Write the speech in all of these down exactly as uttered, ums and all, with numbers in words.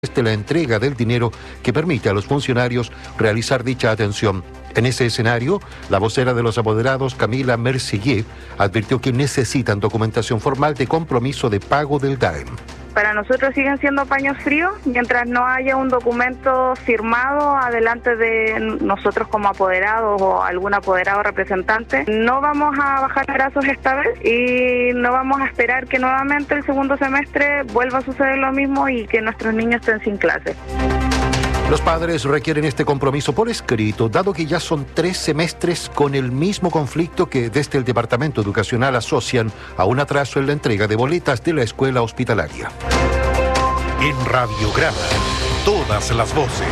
de la entrega del dinero que permite a los funcionarios realizar dicha atención. En ese escenario, la vocera de los apoderados, Camila Mercillier, advirtió que necesitan documentación formal de compromiso de pago del D A E M. Para nosotros siguen siendo paños fríos mientras no haya un documento firmado adelante de nosotros como apoderados o algún apoderado representante. No vamos a bajar brazos esta vez y no vamos a esperar que nuevamente el segundo semestre vuelva a suceder lo mismo y que nuestros niños estén sin clases. Los padres requieren este compromiso por escrito, dado que ya son tres semestres con el mismo conflicto que desde el Departamento Educacional asocian a un atraso en la entrega de boletas de la escuela hospitalaria. En Radiograma, todas las voces.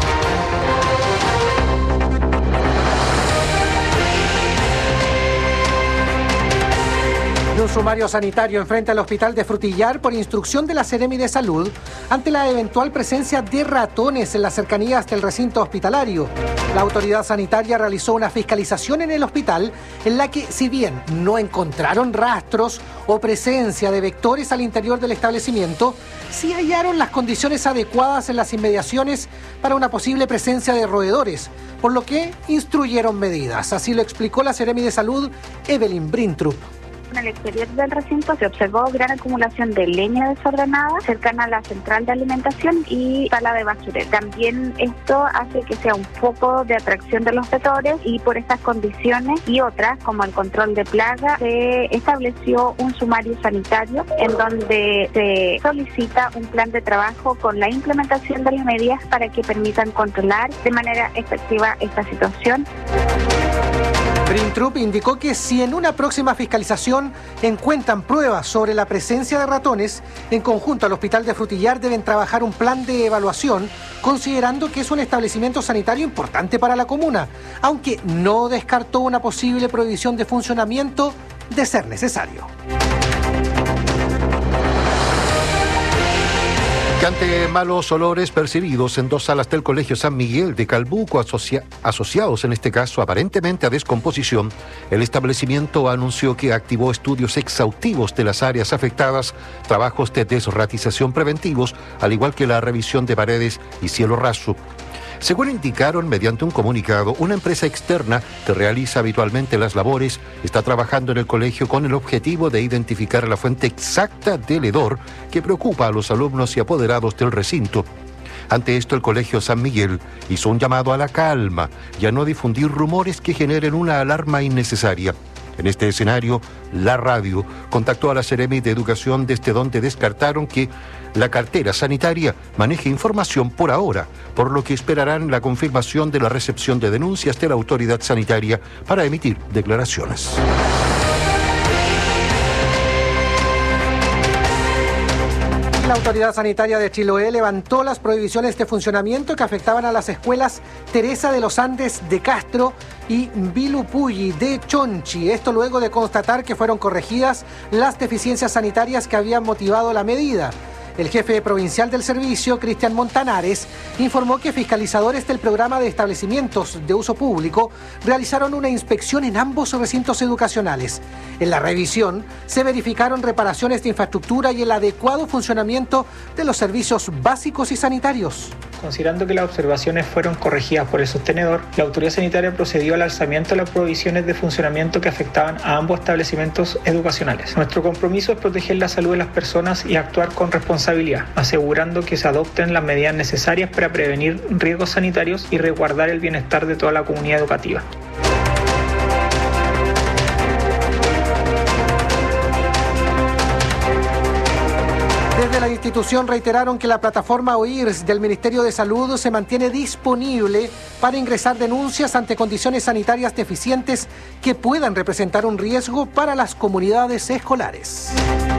Un sumario sanitario enfrenta al hospital de Frutillar por instrucción de la Seremi de Salud ante la eventual presencia de ratones en las cercanías del recinto hospitalario. La autoridad sanitaria realizó una fiscalización en el hospital en la que, si bien no encontraron rastros o presencia de vectores al interior del establecimiento, sí hallaron las condiciones adecuadas en las inmediaciones para una posible presencia de roedores, por lo que instruyeron medidas. Así lo explicó la Seremi de Salud, Evelyn Brintrup. En el exterior del recinto se observó gran acumulación de leña desordenada cercana a la central de alimentación y sala de basurero. También esto hace que sea un foco de atracción de los vectores y por estas condiciones y otras, como el control de plaga, se estableció un sumario sanitario en donde se solicita un plan de trabajo con la implementación de las medidas para que permitan controlar de manera efectiva esta situación. Brintrup indicó que si en una próxima fiscalización encuentran pruebas sobre la presencia de ratones, en conjunto al Hospital de Frutillar deben trabajar un plan de evaluación, considerando que es un establecimiento sanitario importante para la comuna, aunque no descartó una posible prohibición de funcionamiento de ser necesario. Que ante malos olores percibidos en dos salas del Colegio San Miguel de Calbuco, asocia- asociados en este caso aparentemente a descomposición, el establecimiento anunció que activó estudios exhaustivos de las áreas afectadas, trabajos de desratización preventivos, al igual que la revisión de paredes y cielo raso. Según indicaron mediante un comunicado, una empresa externa que realiza habitualmente las labores está trabajando en el colegio con el objetivo de identificar la fuente exacta del hedor que preocupa a los alumnos y apoderados del recinto. Ante esto, el Colegio San Miguel hizo un llamado a la calma y a no difundir rumores que generen una alarma innecesaria. En este escenario, la radio contactó a la Seremi de Educación desde donde descartaron que la cartera sanitaria maneje información por ahora, por lo que esperarán la confirmación de la recepción de denuncias de la autoridad sanitaria para emitir declaraciones. La autoridad sanitaria de Chiloé levantó las prohibiciones de funcionamiento que afectaban a las escuelas Teresa de los Andes de Castro y Vilupulli de Chonchi. Esto luego de constatar que fueron corregidas las deficiencias sanitarias que habían motivado la medida. El jefe provincial del servicio, Cristian Montanares, informó que fiscalizadores del programa de establecimientos de uso público realizaron una inspección en ambos recintos educacionales. En la revisión se verificaron reparaciones de infraestructura y el adecuado funcionamiento de los servicios básicos y sanitarios. Considerando que las observaciones fueron corregidas por el sostenedor, la autoridad sanitaria procedió al alzamiento de las prohibiciones de funcionamiento que afectaban a ambos establecimientos educacionales. Nuestro compromiso es proteger la salud de las personas y actuar con responsabilidad, asegurando que se adopten las medidas necesarias para prevenir riesgos sanitarios y resguardar el bienestar de toda la comunidad educativa. Desde la institución reiteraron que la plataforma O I R S del Ministerio de Salud se mantiene disponible para ingresar denuncias ante condiciones sanitarias deficientes que puedan representar un riesgo para las comunidades escolares.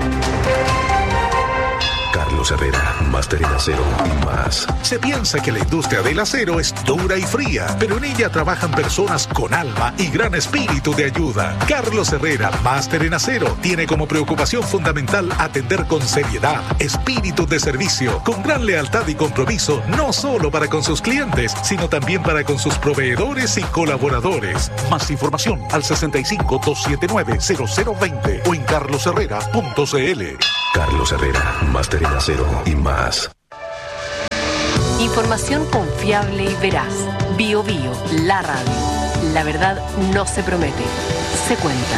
Carlos Herrera, máster en acero y más. Se piensa que la industria del acero es dura y fría, pero en ella trabajan personas con alma y gran espíritu de ayuda. Carlos Herrera, máster en acero, tiene como preocupación fundamental atender con seriedad, espíritu de servicio, con gran lealtad y compromiso, no solo para con sus clientes, sino también para con sus proveedores y colaboradores. Más información al sesenta y cinco, doscientos setenta y nueve, cero cero veinte o en carlos herrera punto c l. Carlos Herrera, máster en acero y más. Información confiable y veraz. Bio Bio, la radio. La verdad no se promete, se cuenta.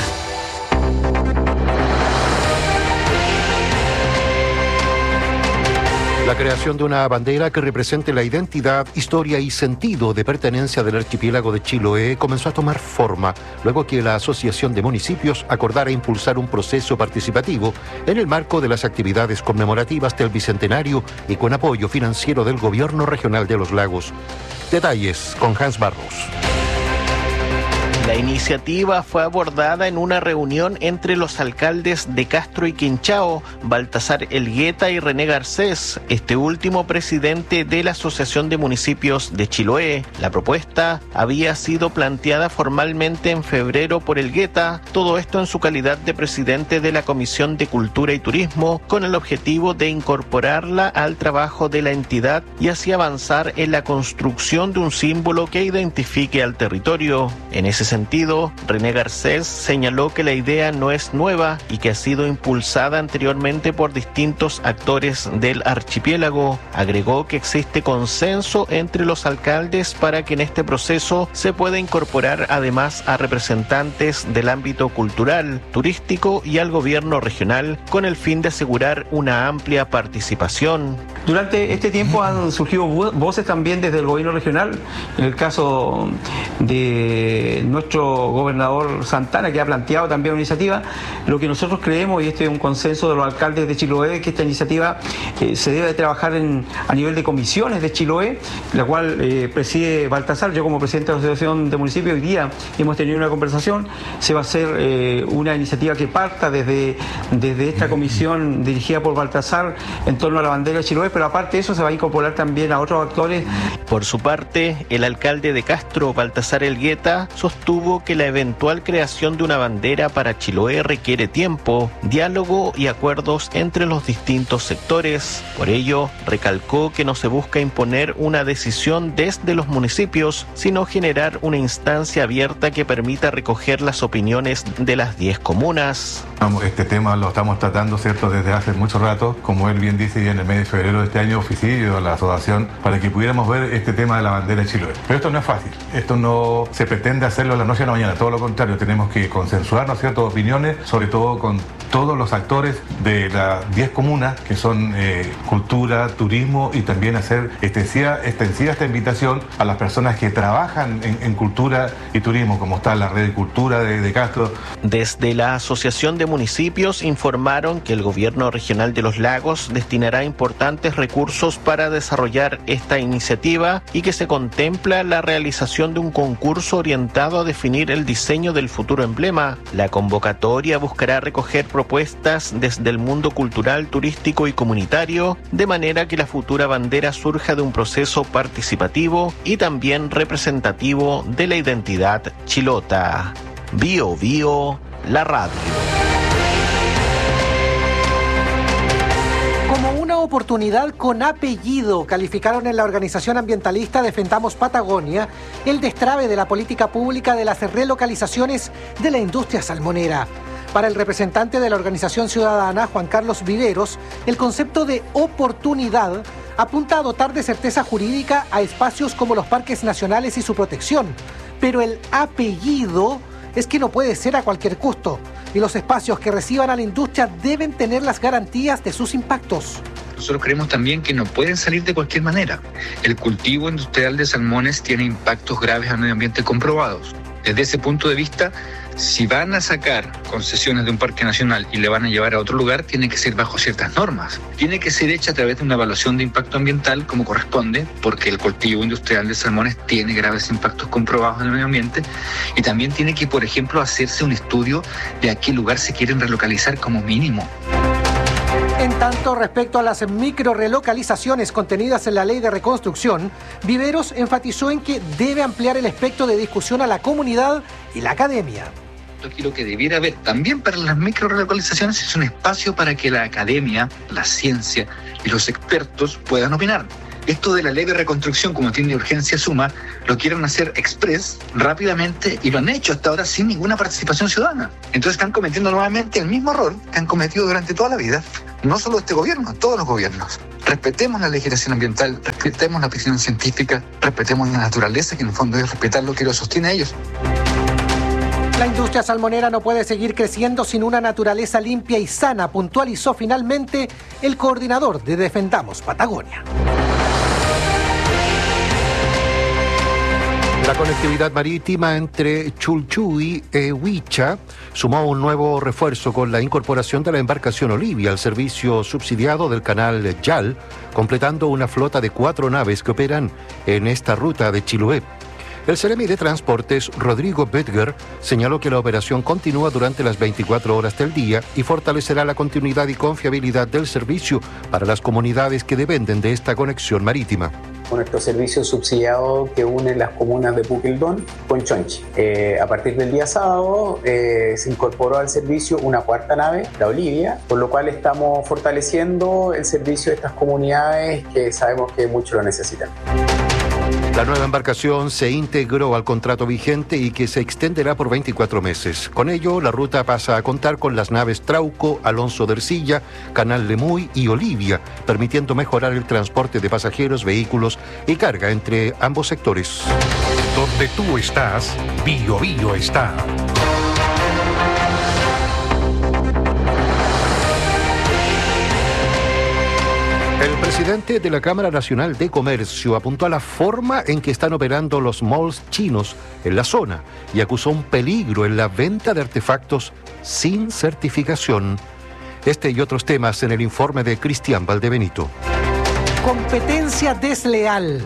La creación de una bandera que represente la identidad, historia y sentido de pertenencia del archipiélago de Chiloé comenzó a tomar forma luego que la Asociación de Municipios acordara impulsar un proceso participativo en el marco de las actividades conmemorativas del Bicentenario y con apoyo financiero del Gobierno Regional de los Lagos. Detalles con Hans Barros. La iniciativa fue abordada en una reunión entre los alcaldes de Castro y Quinchao, Baltasar Elgueta y René Garcés, este último presidente de la Asociación de Municipios de Chiloé. La propuesta había sido planteada formalmente en febrero por Elgueta, todo esto en su calidad de presidente de la Comisión de Cultura y Turismo, con el objetivo de incorporarla al trabajo de la entidad y así avanzar en la construcción de un símbolo que identifique al territorio. En ese sentido, René Garcés señaló que la idea no es nueva y que ha sido impulsada anteriormente por distintos actores del archipiélago. Agregó que existe consenso entre los alcaldes para que en este proceso se pueda incorporar además a representantes del ámbito cultural, turístico y al gobierno regional con el fin de asegurar una amplia participación. Durante este tiempo han surgido voces también desde el gobierno regional, en el caso de nuestro gobernador Santana, que ha planteado también una iniciativa. Lo que nosotros creemos, y este es un consenso de los alcaldes de Chiloé, que esta iniciativa eh, se debe de trabajar en, a nivel de comisiones de Chiloé, la cual eh, preside Baltasar. Yo como presidente de la Asociación de Municipios hoy día hemos tenido una conversación. Se va a hacer eh, una iniciativa que parta desde, desde esta comisión dirigida por Baltasar en torno a la bandera de Chiloé, pero aparte de eso se va a incorporar también a otros actores. Por su parte, el alcalde de Castro, Baltasar Elgueta, sostuvo que la eventual creación de una bandera para Chiloé requiere tiempo, diálogo y acuerdos entre los distintos sectores. Por ello, recalcó que no se busca imponer una decisión desde los municipios, sino generar una instancia abierta que permita recoger las opiniones de las diez comunas. Este tema lo estamos tratando, ¿cierto?, desde hace mucho rato. Como él bien dice, ya en el mes de febrero de este año oficio a la asociación para que pudiéramos ver este tema de la bandera de Chiloé. Pero esto no es fácil, esto no se pretende hacerlo de la noche a la mañana, todo lo contrario, tenemos que consensuar, ¿no es cierto?, opiniones, sobre todo con todos los actores de las diez comunas, que son eh, cultura, turismo, y también hacer extensiva, extensiva esta invitación a las personas que trabajan en, en cultura y turismo, como está la red de cultura de, de Castro. Desde la Asociación de Municipios informaron que el Gobierno Regional de los Lagos destinará importantes recursos para desarrollar esta iniciativa y que se contempla la realización de un concurso orientado a definir el diseño del futuro emblema. La convocatoria buscará recoger propuestas desde el mundo cultural, turístico y comunitario, de manera que la futura bandera surja de un proceso participativo y también representativo de la identidad chilota. Bio Bio, la radio. Como una oportunidad con apellido, calificaron en la organización ambientalista Defendamos Patagonia el destrabe de la política pública de las relocalizaciones de la industria salmonera. Para el representante de la organización ciudadana, Juan Carlos Viveros, el concepto de oportunidad apunta a dotar de certeza jurídica a espacios como los parques nacionales y su protección, pero el apellido es que no puede ser a cualquier costo, y los espacios que reciban a la industria deben tener las garantías de sus impactos. Nosotros creemos también que no pueden salir de cualquier manera. El cultivo industrial de salmones tiene impactos graves al medio ambiente comprobados. Desde ese punto de vista, si van a sacar concesiones de un parque nacional y le van a llevar a otro lugar, tiene que ser bajo ciertas normas. Tiene que ser hecha a través de una evaluación de impacto ambiental como corresponde, porque el cultivo industrial de salmones tiene graves impactos comprobados en el medio ambiente, y también tiene que, por ejemplo, hacerse un estudio de a qué lugar se quieren relocalizar como mínimo. En tanto, respecto a las micro relocalizaciones contenidas en la ley de reconstrucción, Viveros enfatizó en que debe ampliar el espectro de discusión a la comunidad y la academia. Aquí lo que debiera haber también para las micro relocalizaciones es un espacio para que la academia, la ciencia y los expertos puedan opinar. Esto de la ley de reconstrucción, como tiene urgencia suma, lo quieren hacer express, rápidamente, y lo han hecho hasta ahora sin ninguna participación ciudadana. Entonces están cometiendo nuevamente el mismo error que han cometido durante toda la vida, no solo este gobierno, todos los gobiernos. Respetemos la legislación ambiental, respetemos la opinión científica, respetemos la naturaleza, que en el fondo es respetar lo que los sostiene a ellos. La industria salmonera no puede seguir creciendo sin una naturaleza limpia y sana, puntualizó finalmente el coordinador de Defendamos Patagonia. La conectividad marítima entre Chulchuy e Huicha sumó un nuevo refuerzo con la incorporación de la embarcación Olivia al servicio subsidiado del canal Yal, completando una flota de cuatro naves que operan en esta ruta de Chiloé. El Seremi de Transportes, Rodrigo Bedger, señaló que la operación continúa durante las veinticuatro horas del día y fortalecerá la continuidad y confiabilidad del servicio para las comunidades que dependen de esta conexión marítima. Nuestro servicio subsidiado que une las comunas de Puquildón con Chonchi. Eh, a partir del día sábado eh, se incorporó al servicio una cuarta nave, la Olivia, por lo cual estamos fortaleciendo el servicio de estas comunidades que sabemos que mucho lo necesitan. La nueva embarcación se integró al contrato vigente y que se extenderá por veinticuatro meses. Con ello, la ruta pasa a contar con las naves Trauco, Alonso de Ercilla, Canal Lemuy y Olivia, permitiendo mejorar el transporte de pasajeros, vehículos y carga entre ambos sectores. Donde tú estás, Bio Bio está. El presidente de la Cámara Nacional de Comercio apuntó a la forma en que están operando los malls chinos en la zona y acusó un peligro en la venta de artefactos sin certificación. Este y otros temas en el informe de Cristian Valdebenito. Competencia desleal.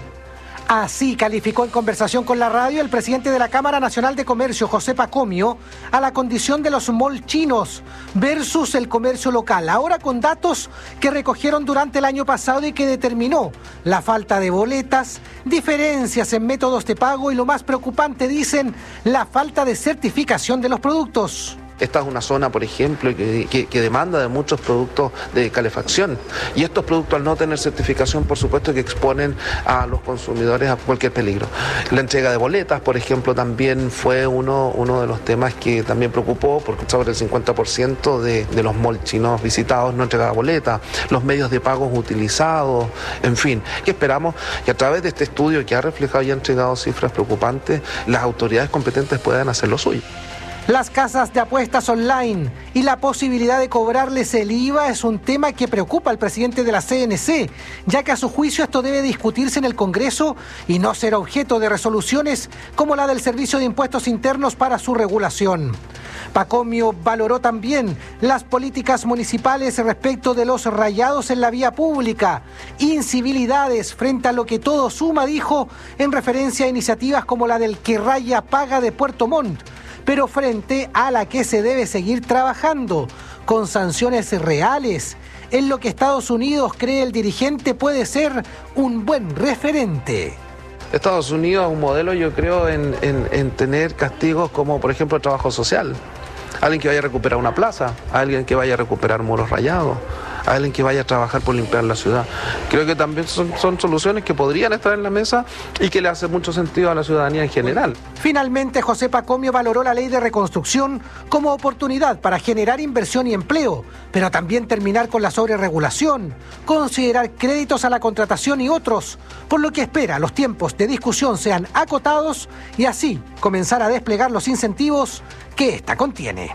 Así calificó en conversación con la radio el presidente de la Cámara Nacional de Comercio, José Pacomio, a la condición de los malls chinos versus el comercio local. Ahora con datos que recogieron durante el año pasado y que determinó la falta de boletas, diferencias en métodos de pago y lo más preocupante, dicen, la falta de certificación de los productos. Esta es una zona, por ejemplo, que, que, que demanda de muchos productos de calefacción. Y estos productos, al no tener certificación, por supuesto que exponen a los consumidores a cualquier peligro. La entrega de boletas, por ejemplo, también fue uno, uno de los temas que también preocupó, porque sobre el cincuenta por ciento de, de los malls chinos visitados no entregaba boletas, los medios de pagos utilizados, en fin. Que esperamos que a través de este estudio que ha reflejado y ha entregado cifras preocupantes, las autoridades competentes puedan hacer lo suyo. Las casas de apuestas online y la posibilidad de cobrarles el I V A es un tema que preocupa al presidente de la C N C, ya que a su juicio esto debe discutirse en el Congreso y no ser objeto de resoluciones como la del Servicio de Impuestos Internos para su regulación. Pacomio valoró también las políticas municipales respecto de los rayados en la vía pública, incivilidades frente a lo que todo suma, dijo, en referencia a iniciativas como la del Que Raya Paga de Puerto Montt, pero frente a la que se debe seguir trabajando, con sanciones reales, en lo que Estados Unidos cree el dirigente puede ser un buen referente. Estados Unidos es un modelo, yo creo, en, en, en tener castigos como, por ejemplo, el trabajo social. Alguien que vaya a recuperar una plaza, alguien que vaya a recuperar muros rayados, alguien que vaya a trabajar por limpiar la ciudad. Creo que también son, son soluciones que podrían estar en la mesa y que le hace mucho sentido a la ciudadanía en general. Finalmente, José Pacomio valoró la ley de reconstrucción como oportunidad para generar inversión y empleo, pero también terminar con la sobreregulación, considerar créditos a la contratación y otros, por lo que espera los tiempos de discusión sean acotados y así comenzar a desplegar los incentivos que esta contiene.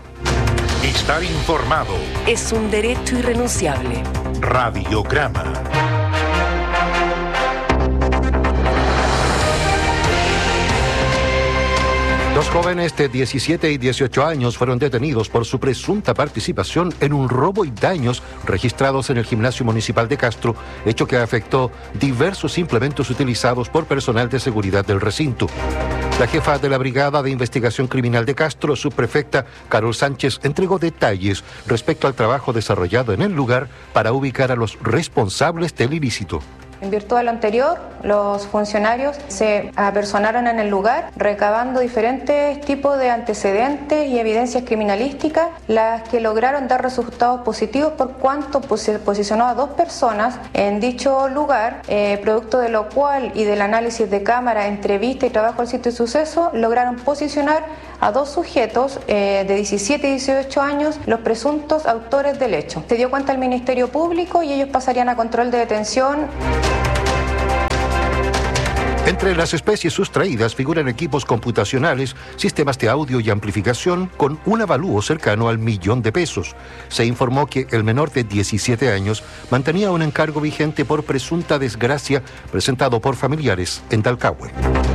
Estar informado es un derecho irrenunciable. Radiograma. Dos jóvenes de diecisiete y dieciocho años fueron detenidos por su presunta participación en un robo y daños registrados en el gimnasio municipal de Castro, hecho que afectó diversos implementos utilizados por personal de seguridad del recinto. La jefa de la Brigada de Investigación Criminal de Castro, subprefecta Carol Sánchez, entregó detalles respecto al trabajo desarrollado en el lugar para ubicar a los responsables del ilícito. En virtud de lo anterior, los funcionarios se apersonaron en el lugar, recabando diferentes tipos de antecedentes y evidencias criminalísticas, las que lograron dar resultados positivos por cuanto posicionó a dos personas en dicho lugar, eh, producto de lo cual y del análisis de cámara, entrevista y trabajo al sitio de suceso, lograron posicionar a dos sujetos eh, de diecisiete y dieciocho años, los presuntos autores del hecho. Se dio cuenta el Ministerio Público y ellos pasarían a control de detención. Entre las especies sustraídas figuran equipos computacionales, sistemas de audio y amplificación con un avalúo cercano al millón de pesos. Se informó que el menor de diecisiete años mantenía un encargo vigente por presunta desgracia presentado por familiares en Talcahué.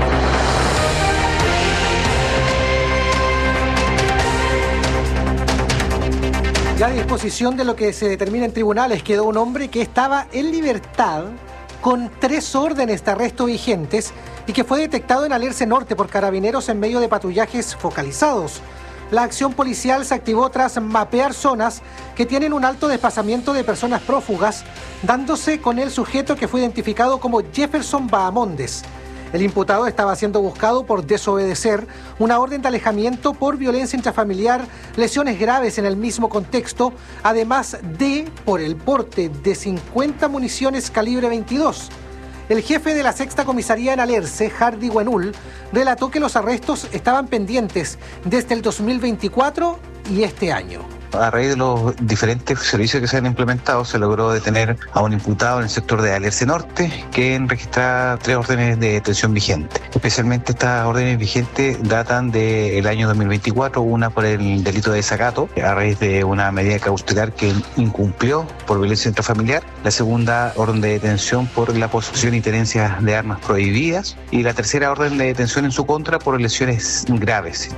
Ya a disposición de lo que se determina en tribunales quedó un hombre que estaba en libertad con tres órdenes de arresto vigentes y que fue detectado en Alerce Norte por carabineros en medio de patrullajes focalizados. La acción policial se activó tras mapear zonas que tienen un alto desplazamiento de personas prófugas, dándose con el sujeto que fue identificado como Jefferson Bahamondes. El imputado estaba siendo buscado por desobedecer una orden de alejamiento por violencia intrafamiliar, lesiones graves en el mismo contexto, además de por el porte de cincuenta municiones calibre veintidós. El jefe de la sexta comisaría en Alerce, Hardy Guenul, relató que los arrestos estaban pendientes desde el dos mil veinticuatro y este año. A raíz de los diferentes servicios que se han implementado, se logró detener a un imputado en el sector de Alerce Norte, que registra tres órdenes de detención vigentes. Especialmente estas órdenes vigentes datan del año dos mil veinticuatro, una por el delito de desacato, a raíz de una medida cautelar que incumplió por violencia intrafamiliar, la segunda orden de detención por la posesión y tenencia de armas prohibidas, y la tercera orden de detención en su contra por lesiones graves.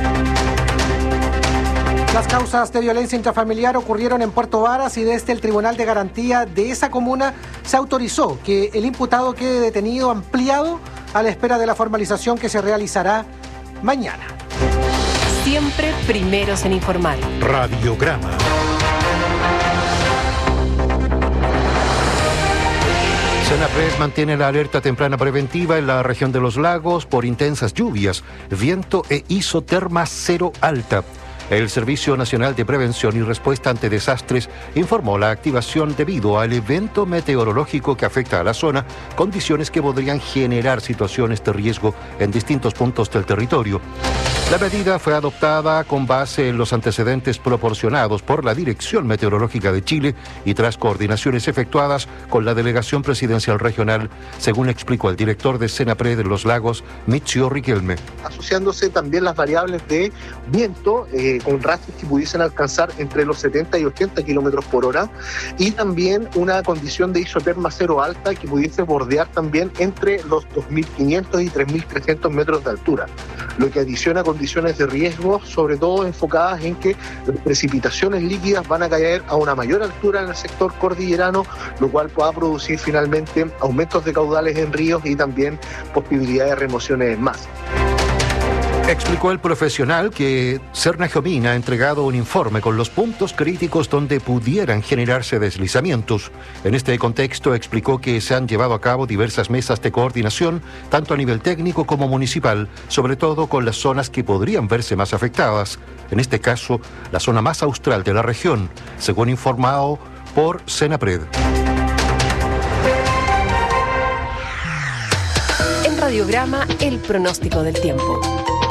Las causas de violencia intrafamiliar ocurrieron en Puerto Varas y desde el Tribunal de Garantía de esa comuna se autorizó que el imputado quede detenido ampliado a la espera de la formalización que se realizará mañana. Siempre primeros en informar. Radiograma. Senapred mantiene la alerta temprana preventiva en la región de los lagos por intensas lluvias, viento e isoterma cero alta. El Servicio Nacional de Prevención y Respuesta ante Desastres informó la activación debido al evento meteorológico que afecta a la zona, condiciones que podrían generar situaciones de riesgo en distintos puntos del territorio. La medida fue adoptada con base en los antecedentes proporcionados por la Dirección Meteorológica de Chile y tras coordinaciones efectuadas con la Delegación Presidencial Regional, según explicó el director de Senapred de los Lagos, Michio Riquelme. Asociándose también las variables de viento, eh, con rachas que pudiesen alcanzar entre los setenta y ochenta kilómetros por hora, y también una condición de isoterma cero alta que pudiese bordear también entre los dos mil quinientos y tres mil trescientos metros de altura, lo que adiciona condiciones de riesgo, sobre todo enfocadas en que las precipitaciones líquidas van a caer a una mayor altura en el sector cordillerano, lo cual pueda producir finalmente aumentos de caudales en ríos y también posibilidad de remociones en masa. Explicó el profesional que Cernagiomina ha entregado un informe con los puntos críticos donde pudieran generarse deslizamientos. En este contexto explicó que se han llevado a cabo diversas mesas de coordinación, tanto a nivel técnico como municipal, sobre todo con las zonas que podrían verse más afectadas. En este caso, la zona más austral de la región, según informado por Senapred. En Radiograma, el pronóstico del tiempo.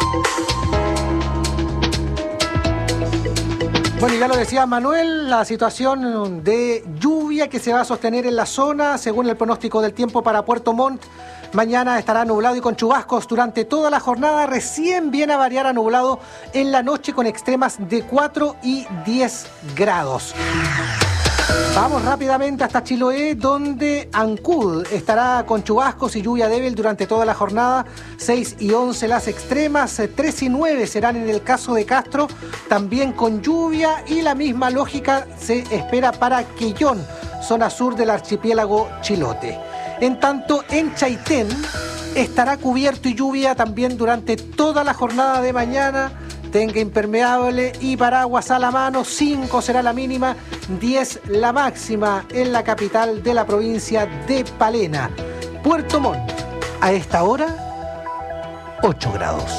Bueno, ya lo decía Manuel, la situación de lluvia que se va a sostener en la zona, según el pronóstico del tiempo para Puerto Montt. Mañana estará nublado y con chubascos durante toda la jornada, recién viene a variar a nublado en la noche con extremas de cuatro y diez grados. Vamos rápidamente hasta Chiloé, donde Ancud estará con chubascos y lluvia débil durante toda la jornada. seis y once las extremas, tres y nueve serán en el caso de Castro, también con lluvia, y la misma lógica se espera para Quillón, zona sur del archipiélago Chilote. En tanto, en Chaitén estará cubierto y lluvia también durante toda la jornada de mañana. tenga impermeable y paraguas a la mano. cinco será la mínima, diez la máxima en la capital de la provincia de Palena. Puerto Montt, a esta hora, ocho grados.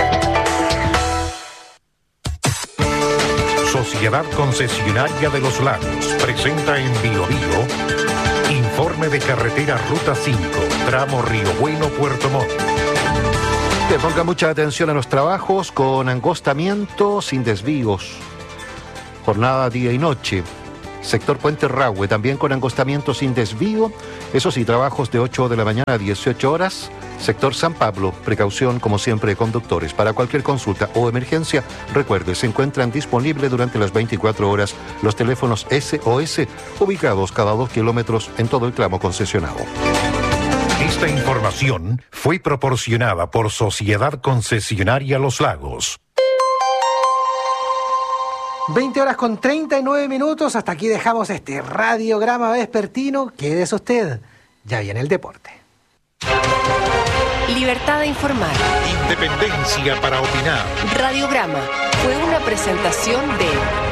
Sociedad Concesionaria de los Lagos presenta en Bio Bio informe de carretera Ruta cinco, tramo Río Bueno, Puerto Montt. Que ponga mucha atención a los trabajos con angostamiento sin desvíos. Jornada día y noche. Sector Puente Rahue también con angostamiento sin desvío. Eso sí, trabajos de ocho de la mañana a dieciocho horas. Sector San Pablo, precaución como siempre conductores. Para cualquier consulta o emergencia, recuerde, se encuentran disponibles durante las veinticuatro horas los teléfonos S O S ubicados cada dos kilómetros en todo el tramo concesionado. Esta información fue proporcionada por Sociedad Concesionaria Los Lagos. veinte horas con treinta y nueve minutos. Hasta aquí dejamos este radiograma vespertino. Quédese usted. Ya viene el deporte. Libertad de informar. Independencia para opinar. Radiograma fue una presentación de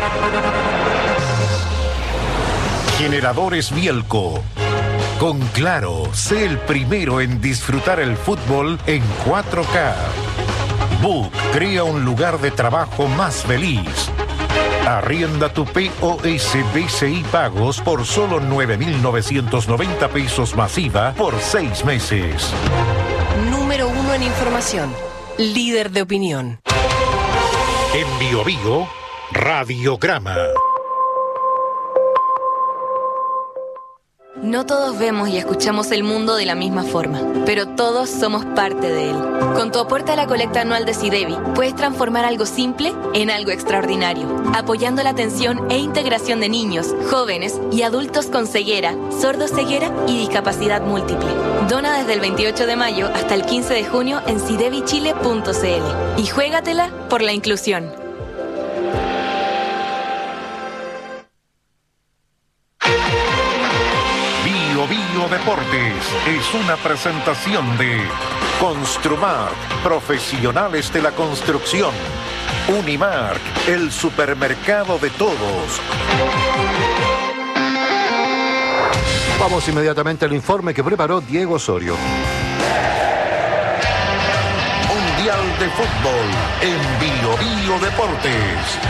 Generadores Bielco. Con Claro, sé el primero en disfrutar el fútbol en cuatro K. Book crea un lugar de trabajo más feliz. Arrienda tu P O S B C I Pagos por solo nueve mil novecientos noventa pesos masiva por seis meses. Número uno en información. Líder de opinión. En Bio Bio, Radiograma. No todos vemos y escuchamos el mundo de la misma forma, pero todos somos parte de él. Con tu aporte a la colecta anual de SIDEBI, puedes transformar algo simple en algo extraordinario, apoyando la atención e integración de niños, jóvenes y adultos con ceguera, sordoceguera y discapacidad múltiple. Dona desde el veintiocho de mayo hasta el quince de junio en sidebi chile punto c l y juégatela por la inclusión. Bio Deportes es una presentación de Construmark, profesionales de la construcción. Unimark, el supermercado de todos. Vamos inmediatamente al informe que preparó Diego Osorio. Mundial de Fútbol en Bio Bio Deportes.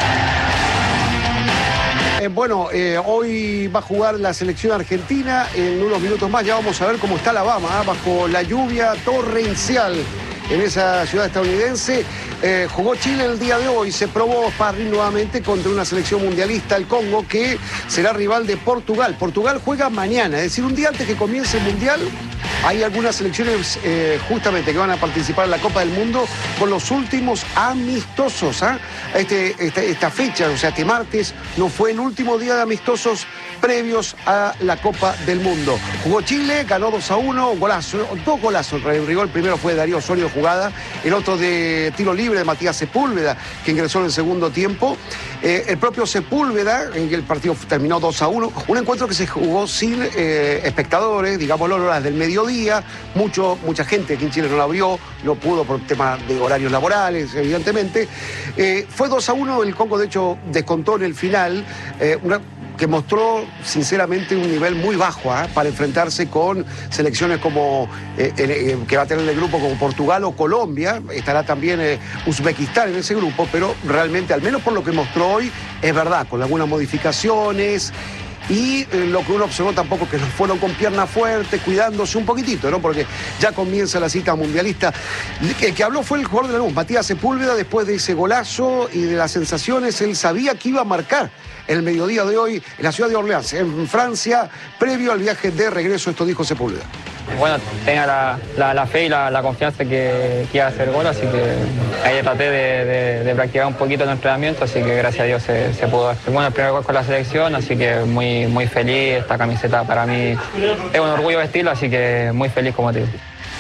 Eh, bueno, eh, hoy va a jugar la selección argentina. En unos minutos más ya vamos a ver cómo está Alabama, ¿eh? Bajo la lluvia torrencial en esa ciudad estadounidense. Eh, jugó Chile el día de hoy, se probó sparring nuevamente contra una selección mundialista, el Congo, que será rival de Portugal. Portugal juega mañana, es decir, un día antes que comience el Mundial. Hay algunas selecciones eh, justamente que van a participar en la Copa del Mundo con los últimos amistosos. ¿eh? Este, esta, esta fecha, o sea, este martes, no fue el último día de amistosos previos a la Copa del Mundo. Jugó Chile, ganó dos a uno, golazo, dos golazos. El primero fue de Darío Osorio de jugada, el otro de tiro libre de Matías Sepúlveda, que ingresó en el segundo tiempo. Eh, el propio Sepúlveda, en el partido terminó dos a uno. Un encuentro que se jugó sin eh, espectadores, digámoslo, horas del mediodía. Mucho, mucha gente aquí en Chile no la vio, no pudo por temas de horarios laborales, evidentemente. Eh, fue dos a uno, el Congo de hecho descontó en el final, eh, una que mostró sinceramente un nivel muy bajo ¿eh? para enfrentarse con selecciones como eh, eh, que va a tener el grupo como Portugal o Colombia. Estará también eh, Uzbekistán en ese grupo, pero realmente, al menos por lo que mostró hoy, es verdad, con algunas modificaciones. Y eh, lo que uno observó tampoco que no fueron con pierna fuerte, cuidándose un poquitito, ¿no? Porque ya comienza la cita mundialista. El que habló fue el jugador de la luz, Matías Sepúlveda, después de ese golazo y de las sensaciones. Él sabía que iba a marcar el mediodía de hoy en la ciudad de Orleans, en Francia, previo al viaje de regreso. Esto dijo Sepúlveda. Bueno, tenía la, la, la fe y la, la confianza que, que iba a hacer gol, así que ahí traté de, de, de practicar un poquito el entrenamiento, así que gracias a Dios se, se pudo hacer. Bueno, el primer gol con la selección, así que muy, muy feliz. Esta camiseta para mí es un orgullo vestirla, así que muy feliz, como te digo.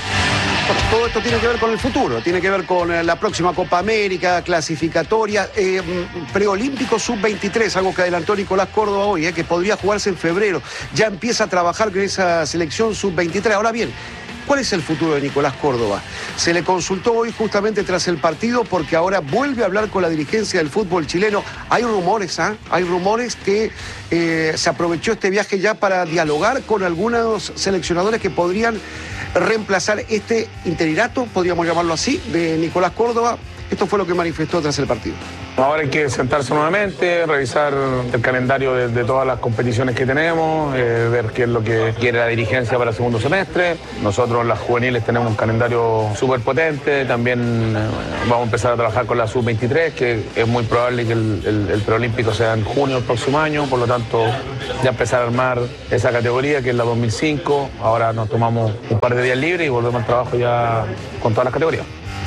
Todo esto tiene que ver con el futuro, tiene que ver con la próxima Copa América, clasificatoria, eh, preolímpico sub veintitrés, algo que adelantó Nicolás Córdoba hoy, eh, que podría jugarse en febrero. Ya empieza a trabajar con esa selección sub veintitrés. Ahora bien, ¿Cuál es el futuro de Nicolás Córdoba? Se le consultó hoy justamente tras el partido porque ahora vuelve a hablar con la dirigencia del fútbol chileno. Hay rumores, ¿ah? ¿eh? Hay rumores que eh, se aprovechó este viaje ya para dialogar con algunos seleccionadores que podrían reemplazar este interinato, podríamos llamarlo así, de Nicolás Córdoba. Esto fue lo que manifestó tras el partido. Ahora hay que sentarse nuevamente, revisar el calendario de, de todas las competiciones que tenemos, eh, ver qué es lo que quiere la dirigencia para el segundo semestre. Nosotros, las juveniles, tenemos un calendario súper potente. También eh, vamos a empezar a trabajar con la sub veintitrés, que es muy probable que el, el, el preolímpico sea en junio del próximo año. Por lo tanto, ya empezar a armar esa categoría, que es la dos mil cinco. Ahora nos tomamos un par de días libres y volvemos al trabajo ya con todas las categorías.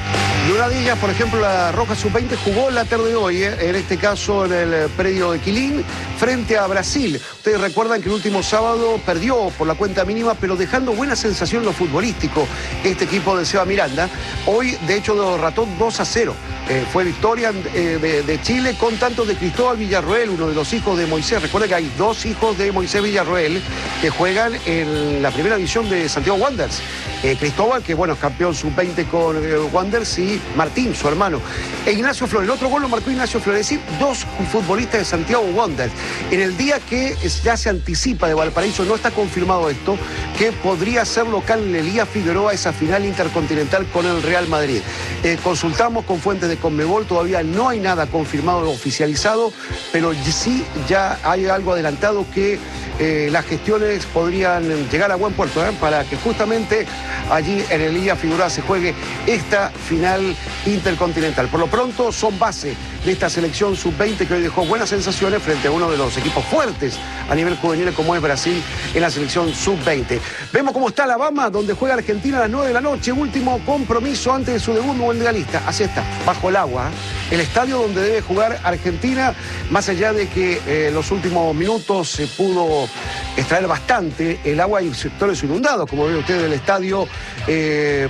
Y una de ellas, por ejemplo, la Roja sub veinte jugó la tarde de hoy, ¿eh? En este caso en el predio de Quilín, frente a Brasil. Ustedes recuerdan que el último sábado perdió por la cuenta mínima, pero dejando buena sensación en lo futbolístico este equipo de Seba Miranda. Hoy, de hecho, derrotó dos a cero. Eh, fue victoria eh, de, de Chile con tantos de Cristóbal Villarroel, uno de los hijos de Moisés. Recuerden que hay dos hijos de Moisés Villarroel que juegan en la primera división de Santiago Wanderers. Eh, Cristóbal, que bueno, es campeón sub veinte con eh, Wanderers, y Martín, su hermano. E Ignacio Flores, el otro gol lo marcó Ignacio Flores, es decir, dos futbolistas de Santiago Wanderers. En el día que ya se anticipa de Valparaíso, no está confirmado esto, que podría ser local en Elías Figueroa esa final intercontinental con el Real Madrid. Eh, consultamos con fuentes de Conmebol, todavía no hay nada confirmado o oficializado, pero sí ya hay algo adelantado que eh, las gestiones podrían llegar a buen puerto, ¿eh? Para que justamente allí en Elías Figueroa se juegue esta final intercontinental. Por lo pronto son base de esta selección sub veinte que hoy dejó buenas sensaciones frente a uno de los equipos fuertes a nivel juvenil como es Brasil en la selección sub veinte. Vemos cómo está Alabama, donde juega Argentina a las nueve de la noche, último compromiso antes de su debut mundialista. Así está, bajo el agua, ¿eh? El estadio donde debe jugar Argentina, más allá de que eh, en los últimos minutos se pudo extraer bastante el agua y sectores inundados, como ven ustedes del estadio eh,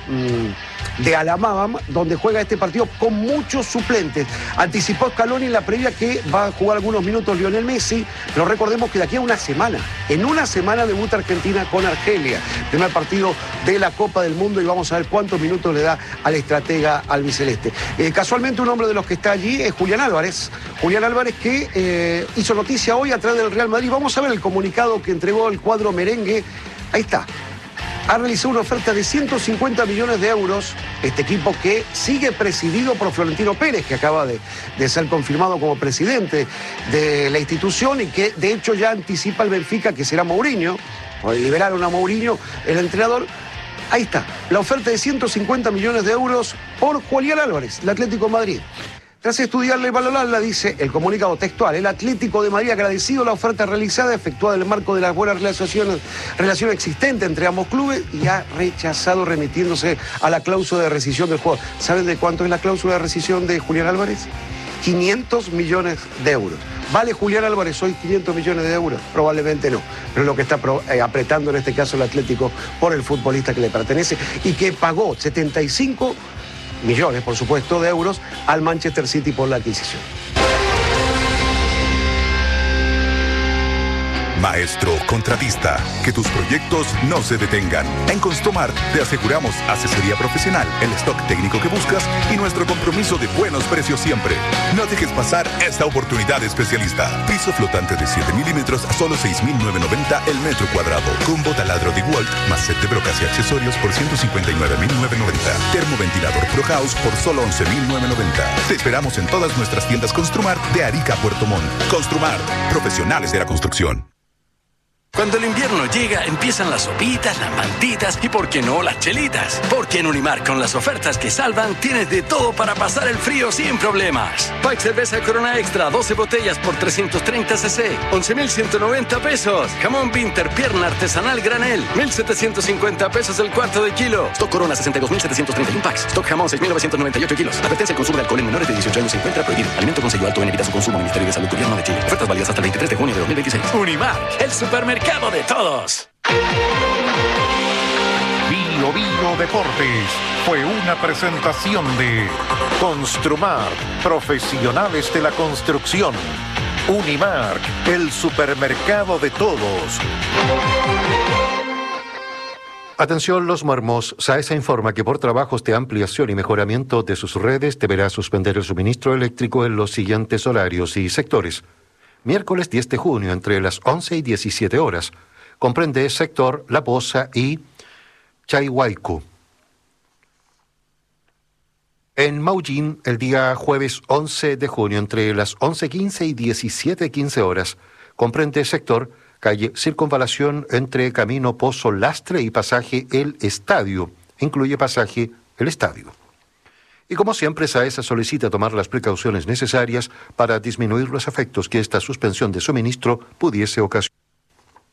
de Alabama, donde juega este partido con muchos suplentes. Anticipó Scaloni en la previa que va a jugar algunos minutos Lionel Messi, pero recordemos que de aquí a una semana, en una semana debuta Argentina con Argelia, primer partido de la Copa del Mundo, y vamos a ver cuántos minutos le da al estratega albiceleste. Eh, casualmente un hombre de los que está allí es Julián Álvarez, Julián Álvarez que eh, hizo noticia hoy a través del Real Madrid. Vamos a ver el comunicado que entregó el cuadro merengue. Ahí está. Ha realizado una oferta de ciento cincuenta millones de euros, este equipo que sigue presidido por Florentino Pérez, que acaba de, de ser confirmado como presidente de la institución y que de hecho ya anticipa el Benfica que será Mourinho, o liberaron a Mourinho, el entrenador. Ahí está, la oferta de ciento cincuenta millones de euros por Julián Álvarez, el Atlético de Madrid. Tras estudiarle y valorarla, dice el comunicado textual, el Atlético de Madrid, agradecido la oferta realizada, efectuada en el marco de las buenas relaciones, relación existente entre ambos clubes, y ha rechazado remitiéndose a la cláusula de rescisión del jugador. ¿Saben de cuánto es la cláusula de rescisión de Julián Álvarez? quinientos millones de euros. ¿Vale Julián Álvarez hoy quinientos millones de euros? Probablemente no, pero es lo que está eh, apretando en este caso el Atlético por el futbolista que le pertenece y que pagó setenta y cinco millones, por supuesto, de euros al Manchester City por la adquisición. Maestro contratista, que tus proyectos no se detengan. En Construmart te aseguramos asesoría profesional, el stock técnico que buscas y nuestro compromiso de buenos precios siempre. No dejes pasar esta oportunidad especialista. Piso flotante de siete milímetros a solo seis mil novecientos noventa el metro cuadrado. Combo taladro de Walt más set de brocas y accesorios por ciento cincuenta y nueve mil novecientos noventa. Termoventilador Pro House por solo once mil novecientos noventa. Te esperamos en todas nuestras tiendas Construmart de Arica a Puerto Montt. Construmart, profesionales de la construcción. Cuando el invierno llega, empiezan las sopitas, las mantitas y, ¿por qué no, las chelitas? Porque en Unimar, con las ofertas que salvan, tienes de todo para pasar el frío sin problemas. Pack cerveza Corona Extra, doce botellas por trescientos treinta centilitros, once mil ciento noventa pesos. Jamón Winter, pierna artesanal granel, mil setecientos cincuenta pesos el cuarto de kilo. Stock Corona, sesenta y dos mil setecientos treinta y uno packs. Stock Jamón, seis mil novecientos noventa y ocho kilos. Advertencia: el consumo de alcohol en menores de dieciocho años se encuentra prohibido. Alimento con sello alto en evita su consumo. Ministerio de Salud, Gobierno de Chile. Ofertas válidas hasta el veintitrés de junio de dos mil veintiséis. Unimar, el supermercado de todos. Bio Bio Deportes fue una presentación de Construmart, profesionales de la construcción. Unimark, el supermercado de todos. Atención Los Marmos, SAESA informa que por trabajos de ampliación y mejoramiento de sus redes deberá suspender el suministro eléctrico en los siguientes horarios y sectores. Miércoles diez de junio entre las once y diecisiete horas. Comprende el sector La Poza y Chaihuaycu. En Maullín, el día jueves once de junio entre las once quince y diecisiete quince horas. Comprende el sector calle Circunvalación entre Camino Pozo Lastre y pasaje El Estadio. Incluye pasaje El Estadio. Y como siempre, SAESA solicita tomar las precauciones necesarias para disminuir los efectos que esta suspensión de suministro pudiese ocasionar.